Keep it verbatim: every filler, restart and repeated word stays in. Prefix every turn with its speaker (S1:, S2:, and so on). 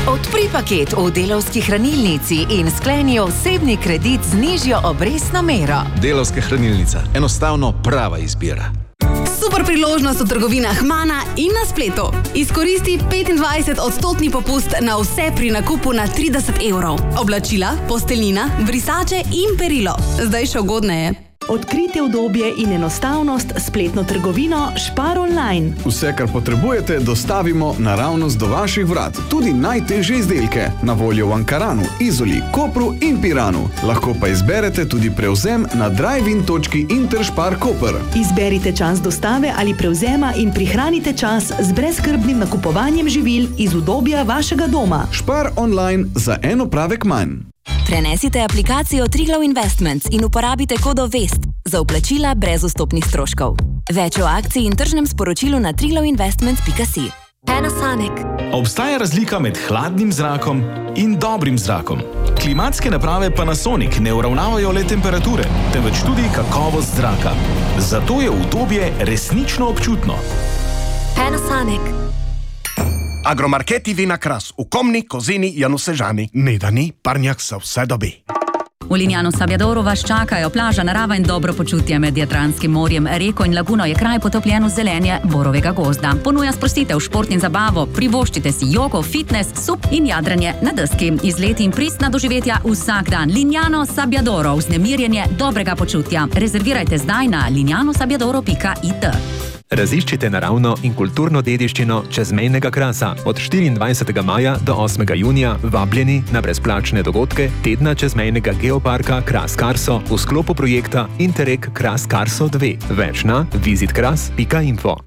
S1: Odpri paket v Delavski hranilnici in skleni osebni kredit z nižjo obrestno mero.
S2: Delavska hranilnica. Enostavno prava izbira.
S3: Super priložnost v trgovinah Mana in na spletu. Izkoristi petindvajset odstotni popust na vse pri nakupu na trideset evrov. Oblačila, posteljnina, brisače in perilo. Zdaj še ugodneje.
S4: Odkrijte udobje in enostavnost spletno trgovino Spar online.
S5: Vse, kar potrebujete, dostavimo naravnost do vaših vrat. Tudi najtežje izdelke. Na voljo v Ankaranu, Izoli, Kopru in Piranu. Lahko pa izberete tudi prevzem na drive-in točki Interspar Koper.
S4: Izberite čas dostave ali prevzema in prihranite čas z brezskrbnim nakupovanjem živil iz udobja vašega doma.
S5: Spar online za en opravek manj.
S1: Prenesite aplikacijo Triglav Investments in uporabite kodo VEST za vplačila brez vstopnih stroškov. Več o akciji in tržnem sporočilu na triglav investments pika si. Panasonic.
S6: Obstaja razlika med hladnim zrakom in dobrim zrakom. Klimatske naprave Panasonic ne uravnavajo le temperature, temveč tudi kakovost zraka. Zato je udobje resnično občutno.
S1: Panasonic.
S7: Agromarketi Vina Kras v Komni, Kozini, Janusežani. Nedani, Parnjak se vse dobi.
S8: V Lignano Sabbiadoru vas čakajo plaža, narava in dobro počutje med Jadranskim morjem. Reko in laguno je kraj potopljen v zelenje borovega gozda. Ponuja sprostitev, šport in zabavo, privoščite si jogo, fitness, sup in jadranje na deski. Izleti in pristna doživetja vsak dan. Lignano Sabbiadoro, vznemirjenje dobrega počutja. Rezervirajte zdaj na lignano sabbiadoro pika it.
S9: Raziščite naravno in kulturno dediščino čezmejnega Krasa. Od štiriindvajsetega maja do osmega junija vabljeni na brezplačne dogodke tedna čezmejnega geoparka Kras Karso v sklopu projekta Interreg Kras Karso dva. Več na visit kras pika info.